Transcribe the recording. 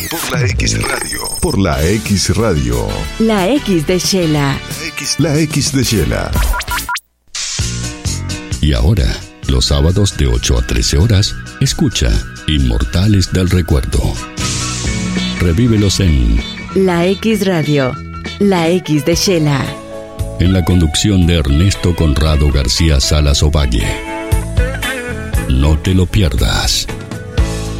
Por la X Radio. Por la X Radio. La X de Shela. La X de Shela. Y ahora, los sábados de 8 a 13 horas, escucha Inmortales del Recuerdo. Revívelos en La X Radio. La X de Shela. En la conducción de Ernesto Conrado García Salas Ovalle. No te lo pierdas.